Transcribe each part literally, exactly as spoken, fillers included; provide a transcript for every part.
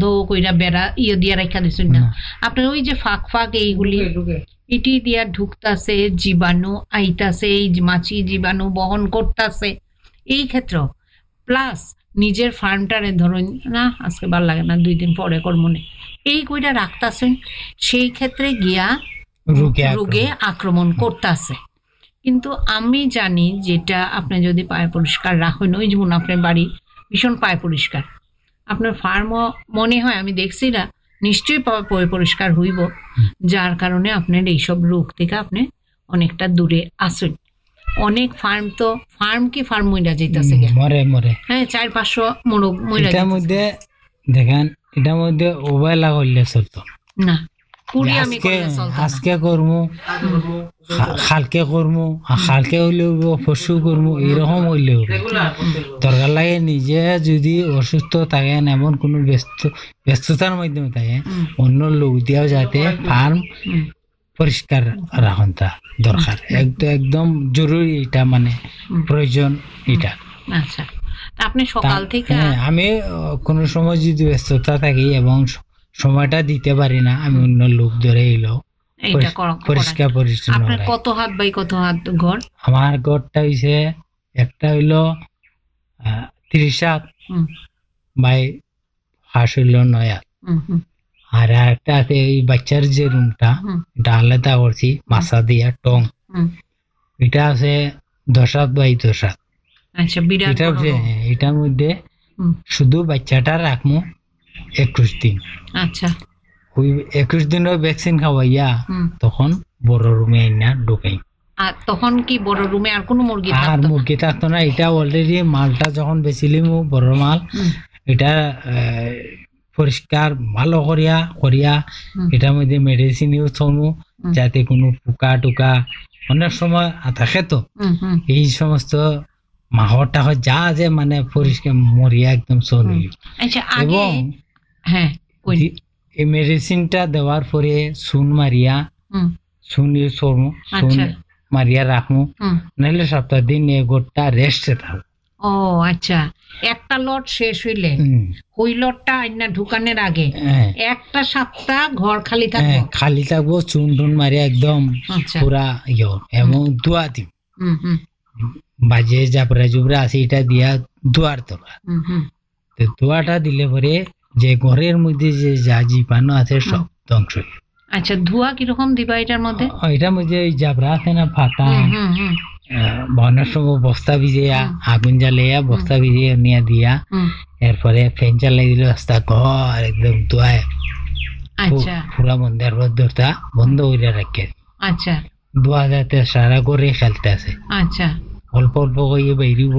কইরা বেড়া ইয়ে দিয়া রেখা দিচ্ছেন না, আপনার ওই যে ফাঁক ফাঁক এইগুলি এটি দিয়া ঢুকতাছে, জীবাণু আইতাছে, এই মাছি জীবাণু বহন করতেছে এই ক্ষেত্র, প্লাস নিজের ফার্মটারে ধরুন না আজকে ভালো লাগে না দুই দিন পরে কর্মনে এই কইটা রাখতাছেন, সেই ক্ষেত্রে গিয়া রোগে আক্রমণ করতেছে। কিন্তু আমি জানি যেটা আপনি যদি পায়ে পরিষ্কার রাখেন, ওই যেমন আপনার বাড়ি ভীষণ পায়ে পরিষ্কার, আপনার ফার্মও মনে হয় আমি দেখছি না নিশ্চয়ই পায়ে পরিষ্কার হইব, যার কারণে আপনার এইসব রোগ থেকে আপনি অনেকটা দূরে আসেন। অনেক ফার্ম তো ফার্ম কি ফার্ম মইরা যাইতাছে মরে মরে হ্যাঁ চার পাঁচশো মোরগ মইরা এটার মধ্যে দেখেন, এটার মধ্যে অবহেলা করলে চলতো না, আজকে করমু খালকে করমু, খালকে হইলেও পশু করমু, এইরকম হইলেও দরকার লাগে নিজে যদি অসুস্থ থাকেন, এমন কোনো ব্যস্ত ব্যস্ততার মাধ্যমে থাকে অন্য লোক দিয়েও যাতে ফার্ম পরিষ্কার রাখুন, তা দরকার একদম জরুরি, এটা মানে প্রয়োজন এটা। আচ্ছা, আপনি সকাল থেকে আমি কোনো সময় যদি ব্যস্ততা থাকি এবং সময়টা দিতে পারি না, আমি অন্য লোক ধরে এলো পরিষ্কার পরিচ্ছন্ন। আপনার কত হাত বাই কত হাত ঘর? আমার ঘরটা হইছে একটা হইলো তিরিশ হাত বাই হাঁস হইলো নয় হাত, আর একটা আছে এই বাচ্চার যে রুমটা এটা আলাদা করছি মাছা দিয়া টং, এটা আছে দশ হাত বাই দশ হাত। আচ্ছা, এটার মধ্যে শুধু বাচ্চাটা রাখবো একুশ দিন। আচ্ছা, ওই একুশ দিনের ভ্যাকসিন খাওয়াইয়া তখন বড় রুমে না ঢুকাই। আর তখন কি বড় রুমে আর কোনো মুরগি আর মুরগি থাকতো না? এটা অলরেডি মালটা যখন বেচিলিম বড় মাল, এটা পরিষ্কার ভালো করিয়া করিয়া এটার মধ্যে মেডিসিন ইউজ করবো যাতে কোনো পোকা টোকা অনেক সময় থাকে, তো এই সমস্ত মাহর টাহর যা আছে মানে পরিষ্কার মরিয়া একদম চলি। এবং হ্যাঁ এই মেডিসিনটা দেওয়ার পরে চুন মারিয়া চুন ইউজ করবো, চুন মারিয়া রাখবো, নাহলে সপ্তাহ দিন এই গোটটা রেস্টে থাকবো। ও আচ্ছা, একটা লট শেষ হইলে ওই লটটা আইনা ঢুকানোর আগে একটা সপ্তাহ ঘর খালি থাকবো, খালি থাকবো, চুন টুন মারিয়া একদম পুরা ইয়ে, এবং দোয়া দিব বাজে জাবরা জুবরা আছে এটা দিয়া দোয়ার দরকার। দোয়াটা দিলে পরে যে ঘরের মধ্যে যে যা জীবাণু আছে সব ধ্বংস। আচ্ছা, ধোয়া কিরকম দিবা এটার মধ্যে? এটার মধ্যে ওই জাবরা আছে না ফাটা, বনের সময় বস্তা ভিজিয়া আগুন জ্বালাইয়া বস্তা ভিজিয়ে নিয়ে দিয়া এরপরে ফ্যান চালাই দিল রাস্তা ঘর একদম ধোয়ায় পুরা বন্ধের দরটা বন্ধ করে রাখে। আচ্ছা, ধোয়া যাতে সারা করে খেলতে আছে। আচ্ছা, অল্প অল্প করে বাইরিব,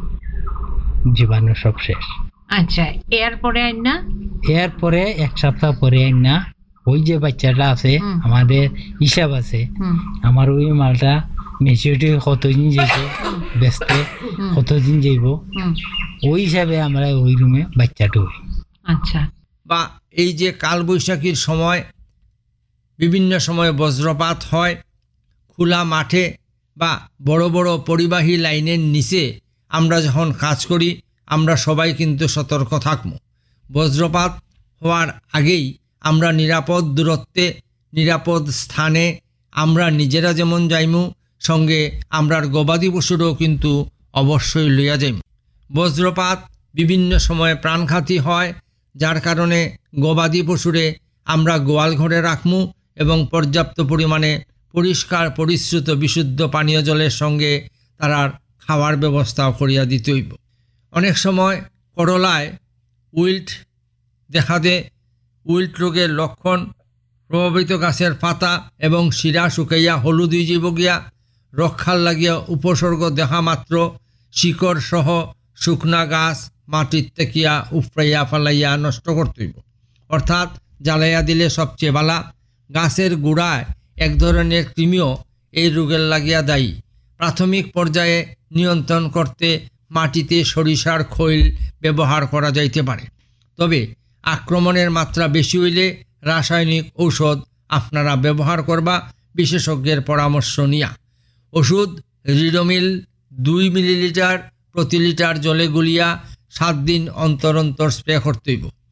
জীবাণু সব শেষ। আচ্ছা, এরপরে আইনা এরপরে এক সপ্তাহ পরে আইনা ওই যে বাচ্চাটা আছে আমাদের হিসাব আছে, আমার ওই মালটা মেচুরিটি কতদিন যাইব, ব্যস্ত কতদিন যাইব, ওই হিসাবে আমরা ওই রুমে বাচ্চাটা হই। আচ্ছা, বা এই যে কালবৈশাখীর সময় বিভিন্ন সময় বজ্রপাত হয়, খোলা মাঠে বা বড় বড় পরিবাহী লাইনের নিচে আমরা যখন কাজ করি আমরা সবাই কিন্তু সতর্ক থাকব। বজ্রপাত হওয়ার আগেই আমরা নিরাপদ দূরত্বে নিরাপদ স্থানে আমরা নিজেরা যেমন যাইমু, সঙ্গে আমরার গবাদি পশুরও কিন্তু অবশ্যই লইয়া যাইমু। বজ্রপাত বিভিন্ন সময়ে প্রাণঘাতী হয়, যার কারণে গবাদি পশুরে আমরা গোয়াল ঘরে রাখমু এবং পর্যাপ্ত পরিমাণে পরিষ্কার পরিশ্রুত বিশুদ্ধ পানীয় জলের সঙ্গে তারার খাওয়ার ব্যবস্থাও করিয়া দিতে হইব। অনেক সময় করলায় উইল্ট দেখা দেয়। উইল্ট রোগের লক্ষণ প্রভাবিত গাছের পাতা এবং শিরা শুকাইয়া হলুদ হয়ে যাব গিয়া, রক্ষার লাগিয়া উপসর্গ দেখা মাত্র শিকড় সহ শুকনা গাছ মাটির তেকিয়া উপড়াইয়া ফালাইয়া নষ্ট করতে হইব, অর্থাৎ জ্বালাইয়া দিলে সবচেয়ে ভালো। গাছের গোড়ায় এক ধরনের কৃমিও এই রোগের লাগিয়া দায়ী। প্রাথমিক পর্যায়ে নিয়ন্ত্রণ করতে মাটিতে সরিষার খৈল ব্যবহার করা যাইতে পারে, তবে আক্রমণের মাত্রা বেশি হইলে রাসায়নিক ঔষধ আপনারা ব্যবহার করবা বিশেষজ্ঞের পরামর্শ নিয়া। ওষুধ রিডোমিল দুই মিলিলিটার প্রতি লিটার জলে গুলিয়া সাত দিন অন্তর অন্তর স্প্রে করতে হইব।